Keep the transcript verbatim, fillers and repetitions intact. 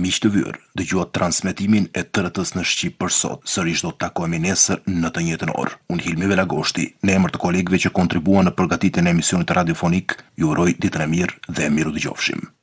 Miq të vyrë, dëgjuat transmetimin e T R T-s në Shqip për sot. Sërish do të takohemi nesër në të njëjtën orë. Unë Hilmi Velagoshti, në emër të kolegëve që kontribuan në përgatitjen e emisionit radiofonik, ju uroj ditën e mirë dhe miru dëgjofshim.